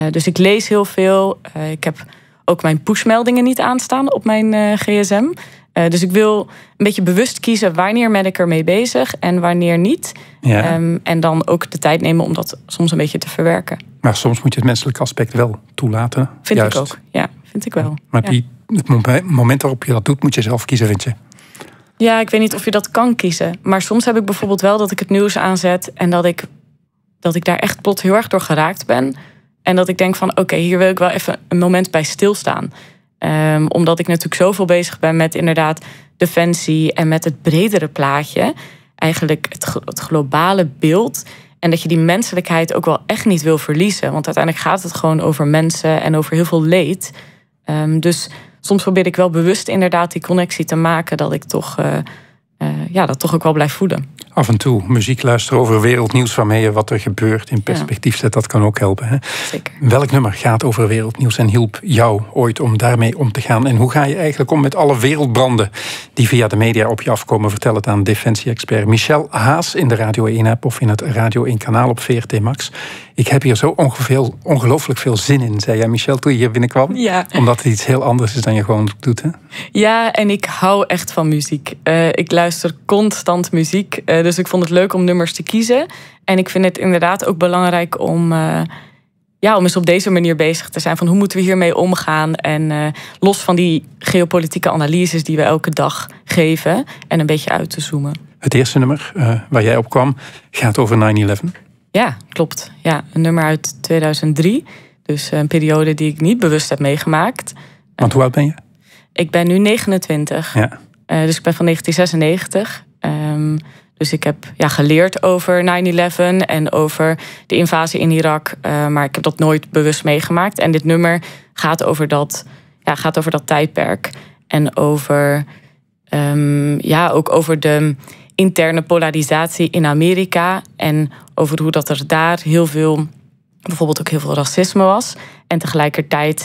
Dus ik lees heel veel. Ik heb ook mijn pushmeldingen niet aanstaan op mijn gsm. Dus ik wil een beetje bewust kiezen wanneer ben ik ermee bezig en wanneer niet. Ja. En dan ook de tijd nemen om dat soms een beetje te verwerken. Maar soms moet je het menselijke aspect wel toelaten. Vind ik ook, ja. Vind ik wel. Maar het moment waarop je dat doet, moet je zelf kiezen, vind je? Ja, ik weet niet of je dat kan kiezen. Maar soms heb ik bijvoorbeeld wel dat ik het nieuws aanzet en dat ik daar echt plots heel erg door geraakt ben. En dat ik denk van oké, hier wil ik wel even een moment bij stilstaan. Omdat ik natuurlijk zoveel bezig ben met inderdaad defensie en met het bredere plaatje. Eigenlijk het globale beeld. En dat je die menselijkheid ook wel echt niet wil verliezen. Want uiteindelijk gaat het gewoon over mensen en over heel veel leed. Dus soms probeer ik wel bewust inderdaad die connectie te maken. Dat ik toch, dat toch ook wel blijf voelen. Af en toe muziek luisteren over wereldnieuws waarmee je wat er gebeurt in perspectief zet, dat kan ook helpen. Hè? Zeker. Welk nummer gaat over wereldnieuws en hielp jou ooit om daarmee om te gaan? En hoe ga je eigenlijk om met alle wereldbranden die via de media op je afkomen? Vertel het aan defensie-expert Michel Haas in de Radio 1-app of in het Radio 1-kanaal op VRT Max. Ik heb hier zo ongelooflijk veel zin in, zei jij, Michel, toen je hier binnenkwam. Ja. Omdat het iets heel anders is dan je gewoon doet, hè? Ja, en ik hou echt van muziek. Ik luister constant muziek. Dus ik vond het leuk om nummers te kiezen. En ik vind het inderdaad ook belangrijk om eens op deze manier bezig te zijn. Van hoe moeten we hiermee omgaan? En los van die geopolitieke analyses die we elke dag geven. En een beetje uit te zoomen. Het eerste nummer waar jij op kwam gaat over 9/11. Ja, klopt. Ja, een nummer uit 2003. Dus een periode die ik niet bewust heb meegemaakt. Want hoe oud ben je? Ik ben nu 29. Ja. Dus ik ben van 1996. Dus ik heb geleerd over 9/11 en over de invasie in Irak. Maar ik heb dat nooit bewust meegemaakt. En dit nummer gaat over dat tijdperk. En over, ook over de interne polarisatie in Amerika. En over hoe dat er daar bijvoorbeeld ook heel veel racisme was. En tegelijkertijd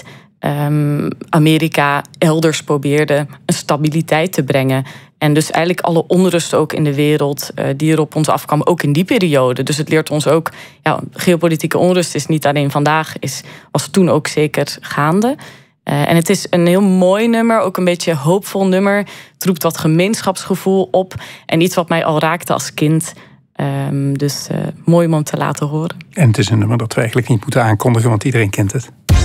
Amerika elders probeerde een stabiliteit te brengen. En dus eigenlijk alle onrust ook in de wereld die er op ons afkwam, ook in die periode. Dus het leert ons ook, geopolitieke onrust is niet alleen vandaag, was toen ook zeker gaande. En het is een heel mooi nummer, ook een beetje hoopvol nummer. Het roept wat gemeenschapsgevoel op en iets wat mij al raakte als kind. Dus mooi om te laten horen. En het is een nummer dat we eigenlijk niet moeten aankondigen, want iedereen kent het.